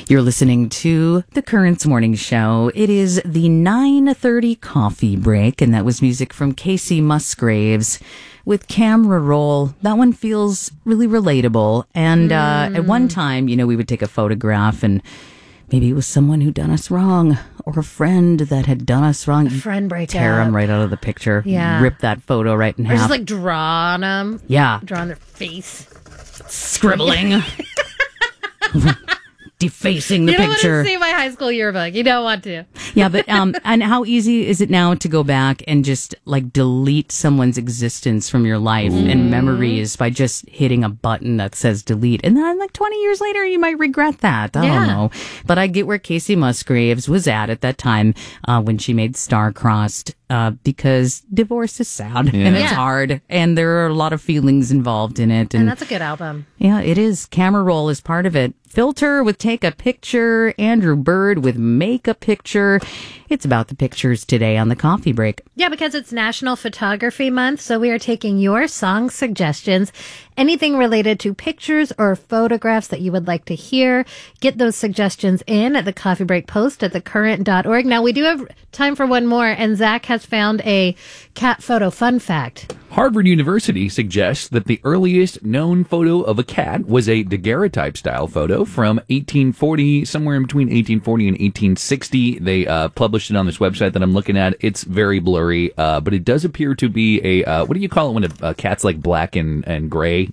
You're listening to The Currents Morning Show. It is the 9:30 coffee break, and that was music from Casey Musgraves with Camera Roll. That one feels really relatable. And at one time, we would take a photograph, and maybe it was someone who'd done us wrong, or a friend that had done us wrong. A friend breakup. Tear them right out of the picture. Yeah. Rip that photo right in half. Or just like draw on them. Yeah. Draw on their face. Scribbling. Defacing the picture. You don't picture. want to see my high school yearbook. You don't want to. Yeah, but and how easy is it now to go back and just like delete someone's existence from your life and memories by just hitting a button that says delete? And then like 20 years later, you might regret that. I don't know. But I get where Casey Musgraves was at that time when she made Star-Crossed. Because divorce is sad and it's hard, and there are a lot of feelings involved in it. And that's a good album. Yeah, it is. Camera Roll is part of it. Filter with Take a Picture. Andrew Bird with Make a Picture. It's about the pictures today on the coffee break. Yeah, because it's National Photography Month, so we are taking your song suggestions. Anything related to pictures or photographs that you would like to hear, get those suggestions in at the Coffee Break post at thecurrent.org. Now, we do have time for one more, and Zach has found a cat photo fun fact. Harvard University suggests that the earliest known photo of a cat was a daguerreotype style photo from 1840, somewhere in between 1840 and 1860. They published it on this website that I'm looking at. It's very blurry, but it does appear to be a, what do you call it when a cat's like black and gray?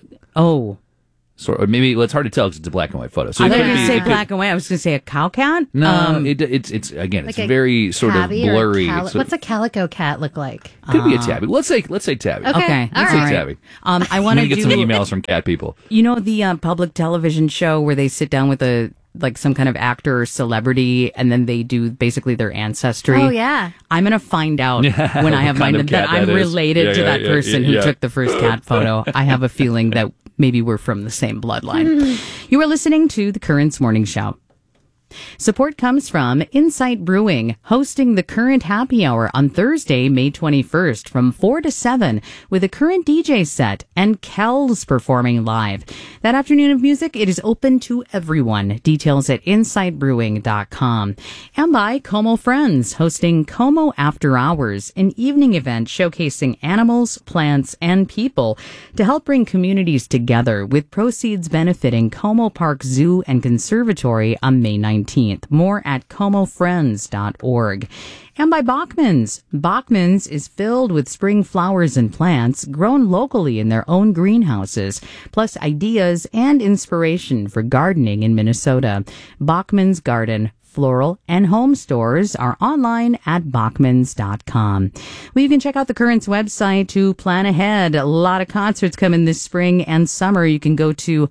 Maybe it's hard to tell because it's a black and white photo. So I thought you were going to say black and white. I was going to say a cow cat. No, it's again, like it's very sort of blurry. What's a calico cat look like? Could be a tabby. Let's say tabby. Okay. Let's say tabby. I want to get some emails from cat people. You know the public television show where they sit down with some kind of actor or celebrity, and then they do basically their ancestry. Oh, yeah. I'm going to find out when I have mine that I'm related to that person who took the first cat photo. I have a feeling that maybe we're from the same bloodline. You are listening to The Currents Morning Show. Support comes from Insight Brewing, hosting the Current Happy Hour on Thursday, May 21st from 4 to 7 with a Current DJ set and Kells performing live. That afternoon of music, it is open to everyone. Details at insightbrewing.com. And by Como Friends, hosting Como After Hours, an evening event showcasing animals, plants, and people to help bring communities together, with proceeds benefiting Como Park Zoo and Conservatory on May 19th. More at comofriends.org. And by Bachman's. Bachman's is filled with spring flowers and plants grown locally in their own greenhouses, plus ideas and inspiration for gardening in Minnesota. Bachman's Garden, floral, and home stores are online at bachmans.com. Well, you can check out the Currents website to plan ahead. A lot of concerts coming this spring and summer. You can go to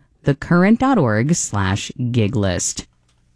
thecurrent.org/gig list.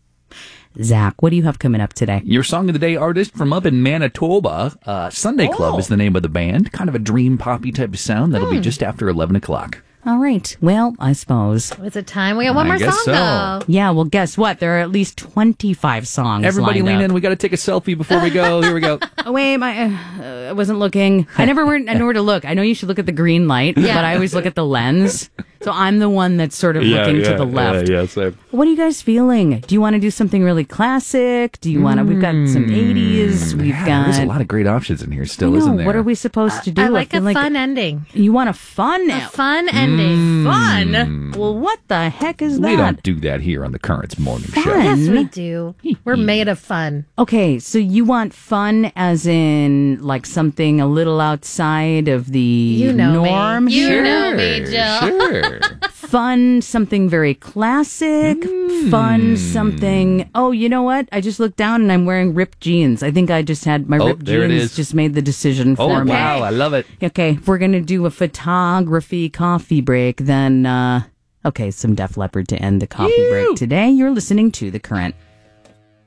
Zach, what do you have coming up today? Your Song of the Day artist from up in Manitoba. Sunday Club is the name of the band. Kind of a dream poppy type of sound. That'll be just after 11 o'clock. All right. Well, I suppose. Is it time? We got one more song, though. Yeah, well, guess what? There are at least 25 songs. Everybody lean in. We got to take a selfie before we go. Here we go. Oh, wait, I wasn't looking. I never know where to look. I know you should look at the green light, but I always look at the lens. So I'm the one that's sort of looking to the left. Yeah, same. What are you guys feeling? Do you want to do something really classic? Do you want to? We've got some 80s. There's a lot of great options in here still, isn't there? What are we supposed to do? I like a fun ending. You want a fun ending. Fun? Well, what the heck is that? We don't do that here on the Currents Morning Show. Yes, we do. We're made of fun. Okay, so you want fun as in like something a little outside of the norm? Me. You know me, Jill. Sure. Fun, something very classic. Fun, something. Oh, you know what? I just looked down and I'm wearing ripped jeans. I think I just had my ripped jeans. Just made the decision for me. Oh, wow. I love it. Okay, if we're going to do a photography coffee break, then, some Def Leppard to end the coffee break today. You're listening to The Current.